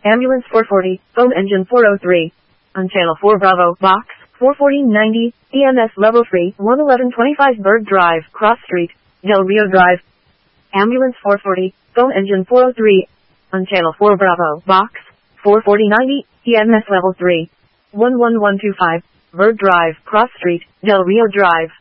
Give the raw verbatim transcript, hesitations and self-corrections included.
Ambulance four forty, phone engine four oh three. On channel four Bravo, box, four forty ninety, E M S level three, one eleven twenty-five Berg Drive, Cross Street, Del Rio Drive. Ambulance four forty, phone engine four oh three. On channel four Bravo, box, four forty ninety, E M S level three, one one one two five, Berg Drive, Cross Street, Del Rio Drive.